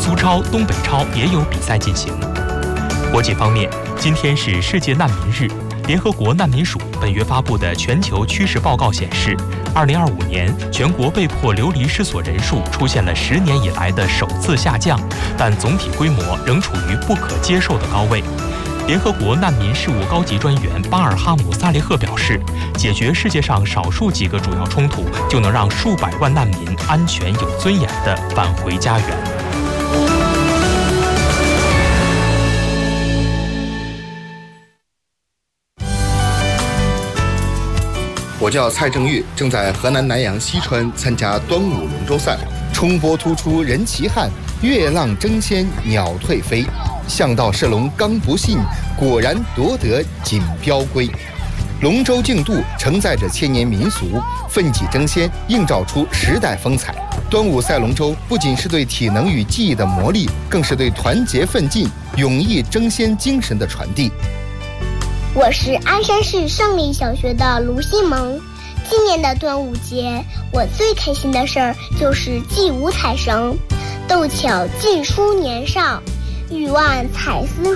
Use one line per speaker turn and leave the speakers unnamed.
苏超、东北超也有比赛进行。国际方面，今天是世界难民日。联合国难民署本月发布的全球趋势报告显示，2025年全国被迫流离失所人数出现了10年以来的首次下降，但总体规模仍处于不可接受的高位。联合国难民事务高级专员巴尔哈姆·萨列赫表示，解决世界上少数几个主要冲突，就能让数百万难民安全有尊严地返回家园。
我叫蔡正玉，正在河南南阳西川参加端午龙舟赛。冲波突出人齐汉，月浪争先鸟退飞。向道射龙刚不信，果然夺得锦标归。龙舟竞渡承载着千年民俗，奋起争先，映照出时代风采。端午赛龙舟不仅是对体能与技艺的磨砺，更是对团结奋进、勇毅争先精神的传递。
我是鞍山市胜利小学的卢新萌。今年的端午节，我最开心的事儿就是祭五彩绳，斗巧尽书年少，欲望彩丝